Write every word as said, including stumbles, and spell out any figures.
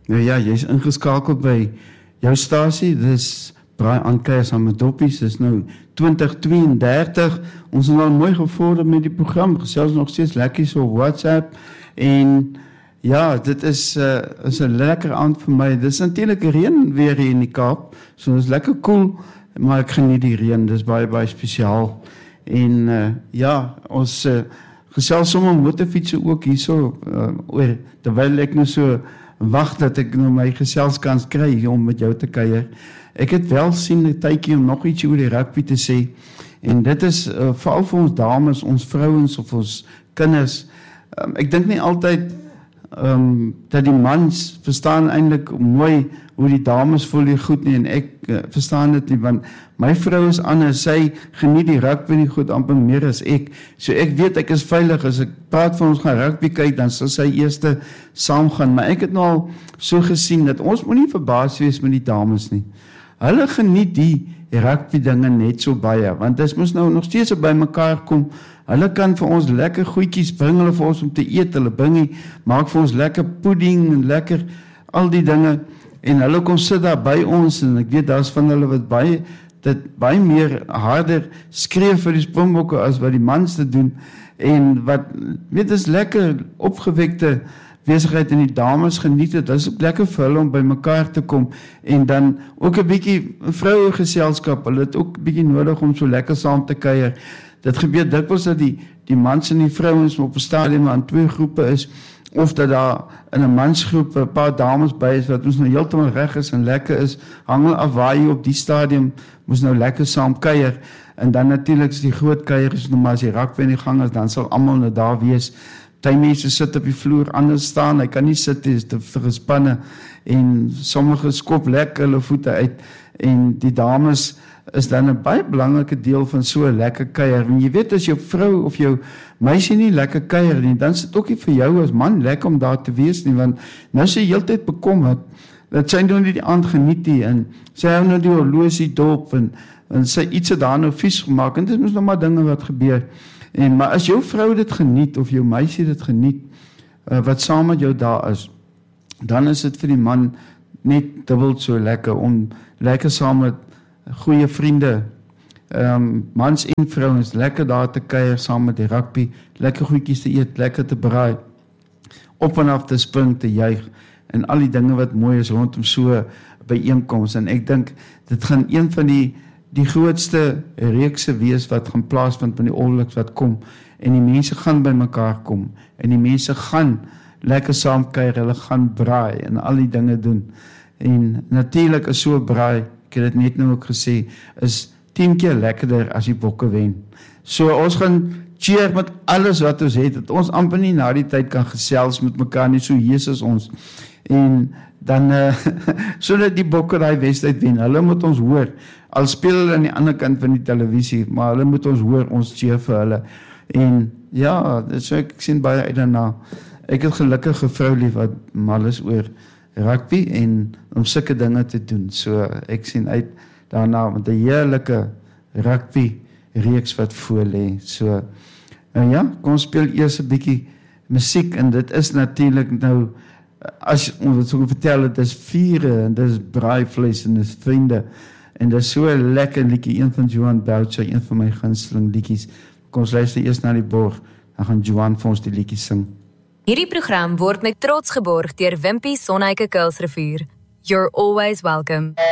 Nou ja, jy is ingeskakeld by jou stasie, dis Braai Aankuier saam met Doppies, dis nou twintig tweeëndertig, ons is al mooi gevorder met die program, gesels nog steeds lekker so op WhatsApp, en ja, dit is, uh, is een lekker aand vir my, dit is natuurlijk reën weer hier in die Kaap, so dit is lekker cool, maar ek geniet die reën, dit is baie, baie spesiaal, en uh, ja, ons uh, gesels sommer motorfietsen ook hier so, uh, oor, terwyl ek nou so wacht dat ek nou my geselskans kry om met jou te kuier. Ek het wel sien 'n tydjie om nog iets oor die rugby te sê, en dit is uh, veral vir ons dames, ons vrouens of ons kinders. Um, ek dink nie altyd um, dat die mans verstaan eintlik mooi hoe die dames voel die goed nie, en ek uh, verstaan dit nie, want my vrou is anders, sy geniet die rugby nie goed amper meer as ek, so ek weet ek is veilig, as ek praat van ons gaan rugby kyk, dan sal sy eerste saam gaan, maar ek het nou al so gesien, dat ons moet nie verbaas wees met die dames nie, hulle geniet die rugby dinge net so baie, want dit moet nou nog steeds by mekaar kom, hulle kan vir ons lekker goedjies bring, hulle vir ons om te eet, hulle bring, maak vir ons lekker pudding, en lekker, al die dinge, en hulle kom sit daar by ons, en ek weet, daar is van hulle wat baie, dit baie meer harder skreef vir die Springbokke as wat die mans te doen, en wat, weet, is lekker opgewekte besigheid, en die dames geniet het, dit is ook lekker vir hulle om by mekaar te kom, en dan ook 'n bietjie vroue geselskap, hulle het ook 'n bietjie nodig om so lekker saam te kuier. Dit gebeur dikwels dat die, die mans en die vrouens op 'n stadium aan twee groepe is, of dat daar in 'n mansgroep 'n paar dames by is, wat ons nou heeltemal reg is en lekker is, hang hulle af waar jy op die stadium moes nou lekker saam kuier, en dan natuurlik is die groot kuier is nou maar as die rugby in die gang is, dan sal almal nou daar wees. Party mense sit op die vloer, anders staan, hy kan nie sit, hy is te gespanne, en sommige skop lekker hulle voete uit, en die dames is dan 'n baie belangrike deel van so 'n lekker kuier, en jy weet as jou vrou of jou meisie nie lekker kuier nie, dan is dit ook nie vir jou as man lekker om daar te wees nie, want nou is jy heeltyd bekommerd, dat sy nou nie die aand geniet nie, en sy hou nou die horlosie dop, en, en sy iets het daar nou vies gemaak, en dit is nog maar dinge wat gebeur, en maar as jou vrou dit geniet, of jou meisie dit geniet, uh, wat saam met jou daar is, dan is dit vir die man net dubbel so lekker, om lekker saam met goeie vriende, um, mans en vrouens, lekker daar te kuier saam met die rugby, lekker goedjies te eet, lekker te braai, op en af te spring, te juig, en al die dinge wat mooi is rondom so byeenkoms, en ek dink, dit gaan een van die, die grootste reekse wees wat gaan plaasvind van die oorlogs wat kom, en die mense gaan by mekaar kom, en die mense gaan lekker saam kuier, hulle gaan braai, en al die dinge doen, en natuurlijk is so braai, ek het dit net nou ook gesê, is tien keer lekkerder as die bokke wen. So ons gaan cheer met alles wat ons het, dat ons amper nie na die tyd kan gesels met mekaar nie, so Jesus ons, en dan, uh, so dat die bokke die wedstryd wen, hulle moet ons hoor, al speel hulle aan die ander kant van die televisie, maar hulle moet ons hoor, ons cheer vir hulle, en ja, so ek sien baie uit daarna, ek het gelukkige vrou lief, wat mal is oor rugby, en om sulke dinge te doen, so ek sien uit daarna, met die heerlijke rugby reeks wat voor lê, so, nou ja, kom speel eers 'n bietjie musiek, en dit is natuurlijk nou, as ons so vertel, dit is vieren, en dit is braaivleis, en dit is vriende, en dit is so 'n lekker liedjie, een van Johan Boucher, een van my gunsteling liedjies, kom ons luister eers na die borg, dan gaan Johan vir ons die liedjie sing. Hierdie program word met trots geborg deur Wimpy Sonheike Kuilsrivier. You're always welcome.